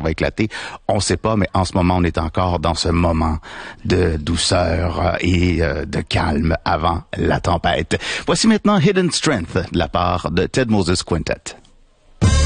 va éclater. On sait pas, mais en ce moment, on est encore dans ce moment de douceur et de calme avant la tempête. Voici maintenant Hidden Strength de la part de Ted Moses Quintet.